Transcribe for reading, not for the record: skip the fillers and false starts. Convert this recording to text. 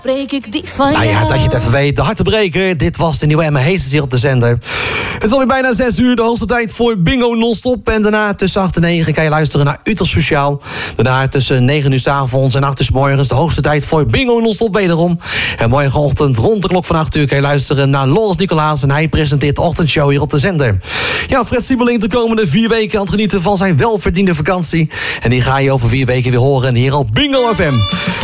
breek ik die van Nou ja, jou. dat je het even weet. De hartebreker. Dit was de nieuwe Emma Heesters hier op de zender. Het is alweer bijna 6 uur. De hoogste tijd voor Bingo Non-Stop. En daarna tussen 8 en 9 kan je luisteren naar Utrecht Sociaal. Daarna tussen 9 uur 's avonds en 8 uur 's morgens. De hoogste tijd voor Bingo Non-Stop wederom. En morgenochtend rond de klok van 8 uur kan je luisteren naar Loris Nicolaas. En hij presenteert de ochtendshow hier op de zender. Ja, Fred Siebeling de komende 4 weken aan het genieten van zijn welverdiende vakantie. En die ga je over 4 weken weer horen hier op Bingo FM.